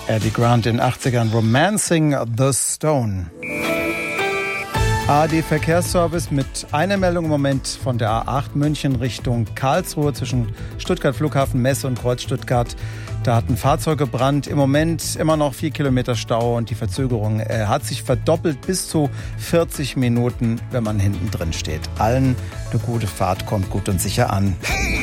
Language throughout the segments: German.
Eddie Grant in den 80ern, Romancing the Stone. ARD Verkehrsservice mit einer Meldung im Moment von der A8 München Richtung Karlsruhe zwischen Stuttgart Flughafen Messe und Kreuz Stuttgart. Da hat ein Fahrzeug gebrannt. Im Moment immer noch 4 Kilometer Stau und die Verzögerung hat sich verdoppelt bis zu 40 Minuten, wenn man hinten drin steht. Allen eine gute Fahrt, kommt gut und sicher an.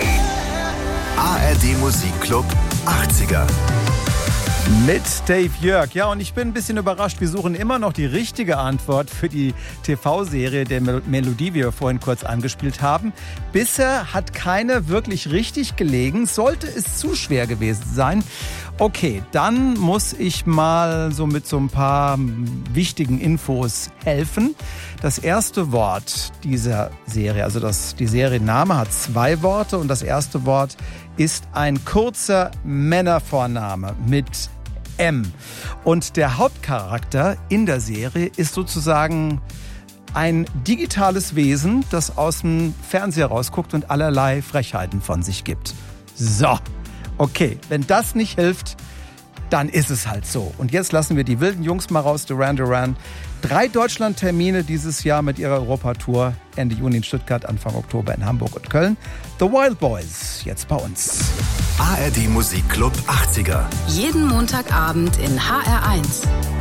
ARD Musikclub 80er. Mit Dave Jörg. Ja, und ich bin ein bisschen überrascht. Wir suchen immer noch die richtige Antwort für die TV-Serie der Melodie, wie wir vorhin kurz angespielt haben. Bisher hat keine wirklich richtig gelegen. Sollte es zu schwer gewesen sein. Okay, dann muss ich mal so mit so ein paar wichtigen Infos helfen. Das erste Wort dieser Serie, also die Serienname hat 2 Worte und das erste Wort ist ein kurzer Männervorname mit M. Und der Hauptcharakter in der Serie ist sozusagen ein digitales Wesen, das aus dem Fernseher rausguckt und allerlei Frechheiten von sich gibt. So, okay, wenn das nicht hilft, dann ist es halt so. Und jetzt lassen wir die wilden Jungs mal raus, Duran Duran. 3 Deutschlandtermine dieses Jahr mit ihrer Europatour. Ende Juni in Stuttgart, Anfang Oktober in Hamburg und Köln. The Wild Boys, jetzt bei uns. ARD Musikclub 80er. Jeden Montagabend in HR1.